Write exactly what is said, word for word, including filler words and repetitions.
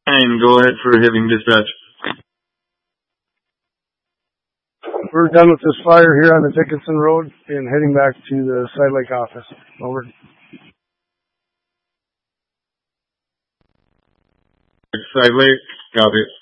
nine, go ahead for Hibbing Dispatch. We're done with this fire here on the Dickinson Road and heading back to the Side Lake office. Over. Side Lake, copy.